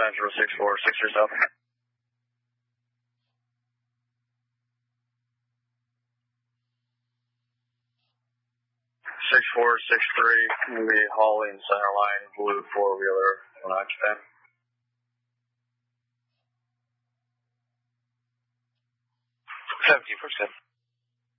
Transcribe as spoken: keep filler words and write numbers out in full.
Central six four six yourself. six four six three, going to be hauling center line, blue four-wheeler, one occupant. seventeen percent.